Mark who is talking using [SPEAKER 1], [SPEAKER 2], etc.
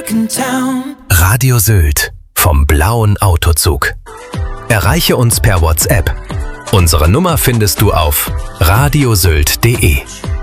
[SPEAKER 1] truck in town.
[SPEAKER 2] Radio Sylt vom blauen Autozug. Erreiche uns per WhatsApp. Unsere Nummer findest du auf radiosylt.de.